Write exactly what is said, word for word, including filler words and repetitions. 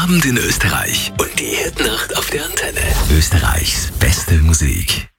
Abend in Österreich und die Hitnacht auf der Antenne. Österreichs beste Musik.